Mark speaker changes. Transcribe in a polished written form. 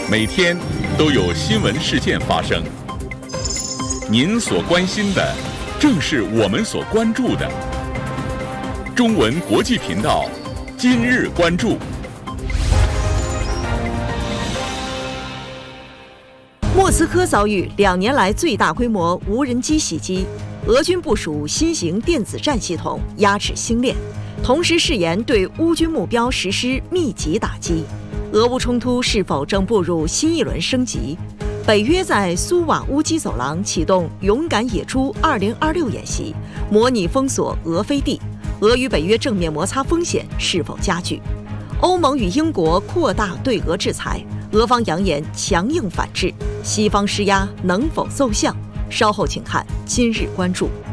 Speaker 1: 每天都有新闻事件发生。您所关心的，正是我们所关注的。中文国际频道，今日关注。
Speaker 2: 莫斯科遭遇2年来最大规模无人机袭击，俄军部署新型电子战系统压制星链，同时誓言对乌军目标实施密集打击。俄乌冲突是否正步入新一轮升级？北约在苏瓦乌基走廊启动“勇敢野猪2026”演习，模拟封锁俄飞地。俄与北约正面摩擦风险是否加剧？欧盟与英国扩大对俄制裁，俄方扬言强硬反制，西方施压能否奏效？稍后请看今日关注。